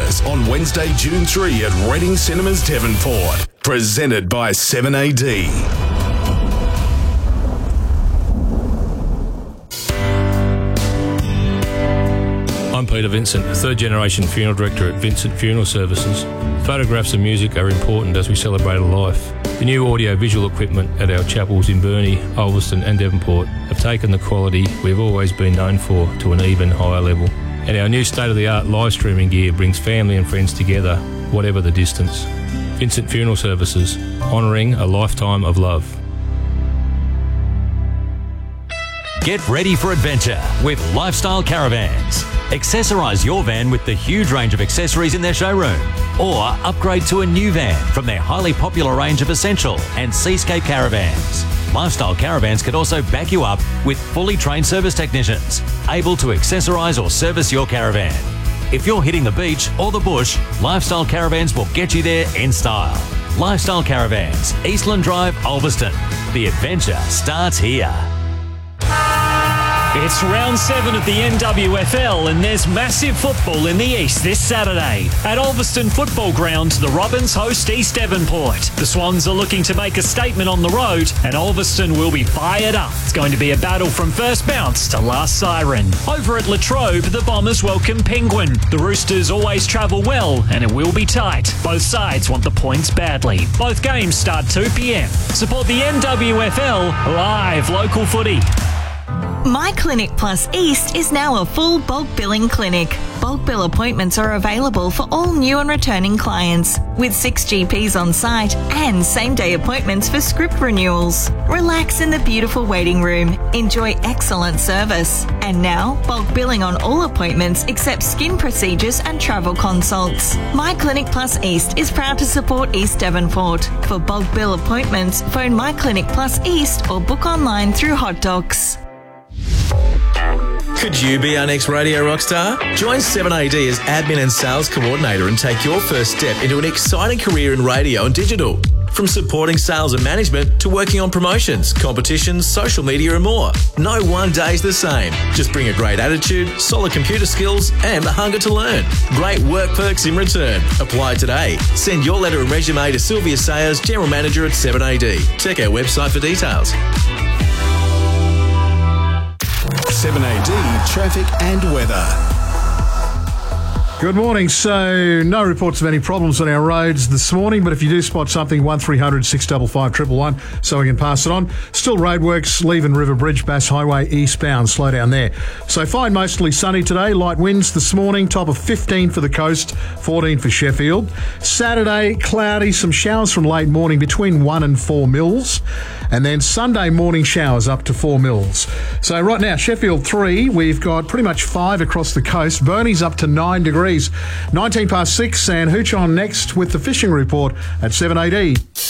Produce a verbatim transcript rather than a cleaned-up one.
Christmas on Wednesday, June third at Reading Cinemas Devonport. Presented by seven A D. I'm Peter Vincent, third generation funeral director at Vincent Funeral Services. Photographs and music are important as we celebrate a life. The new audio-visual equipment at our chapels in Burnie, Ulverston and Devonport have taken the quality we've always been known for to an even higher level. And our new state-of-the-art live streaming gear brings family and friends together, whatever the distance. Vincent Funeral Services, honouring a lifetime of love. Get ready for adventure with Lifestyle Caravans. Accessorise your van with the huge range of accessories in their showroom, or upgrade to a new van from their highly popular range of Essential and Seascape caravans. Lifestyle Caravans can also back you up with fully trained service technicians, able to accessorise or service your caravan. If you're hitting the beach or the bush, Lifestyle Caravans will get you there in style. Lifestyle Caravans, Eastland Drive, Ulverston. The adventure starts here. It's round seven of the N W F L and there's massive football in the East this Saturday. At Ulverston Football Ground, the Robins host East Devonport. The Swans are looking to make a statement on the road and Ulverston will be fired up. It's going to be a battle from first bounce to last siren. Over at Latrobe, the Bombers welcome Penguin. The Roosters always travel well and it will be tight. Both sides want the points badly. Both games start two p.m. Support the N W F L live local footy. My Clinic Plus East is now a full bulk billing clinic. Bulk bill appointments are available for all new and returning clients, with six G Ps on site and same-day appointments for script renewals. Relax in the beautiful waiting room. Enjoy excellent service. And now, bulk billing on all appointments except skin procedures and travel consults. My Clinic Plus East is proud to support East Devonport. For bulk bill appointments, phone My Clinic Plus East or book online through Hot Docs. Could you be our next radio rock star? Join seven A D as admin and sales coordinator and take your first step into an exciting career in radio and digital. From supporting sales and management to working on promotions, competitions, social media and more. No one day's the same. Just bring a great attitude, solid computer skills and the hunger to learn. Great work perks in return. Apply today. Send your letter and resume to Sylvia Sayers, General Manager at seven A D. Check our website for details. seven A D traffic and weather. Good morning. So, no reports of any problems on our roads this morning, but if you do spot something, one three hundred six five five one one one so we can pass it on. Still roadworks, Leven River Bridge, Bass Highway eastbound. Slow down there. So, fine, mostly sunny today. Light winds this morning, top of fifteen for the coast, fourteen for Sheffield. Saturday, cloudy, some showers from late morning between one and four mils. And then Sunday morning showers up to four mils. So, right now, Sheffield three, we've got pretty much five across the coast. Burnie's up to nine degrees. nineteen past six, and Hooch on next with the fishing report at seven A D.